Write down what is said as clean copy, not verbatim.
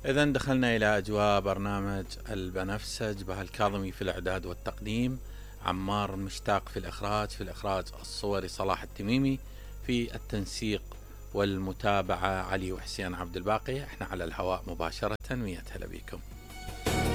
إذا دخلنا إلى أجواء برنامج البنفسج. بها الكاظمي في الإعداد والتقديم، عمار مشتاق في الإخراج الصوري صلاح التميمي، في التنسيق والمتابعة علي وحسين عبد الباقي. احنا على الهواء مباشرة. 100 هلا بكم.